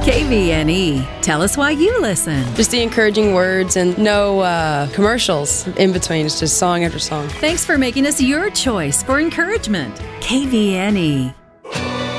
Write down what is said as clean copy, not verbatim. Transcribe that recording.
KVNE. Tell us why you listen. Just the encouraging words and no commercials in between. It's just song after song. Thanks for making us your choice for encouragement. KVNE.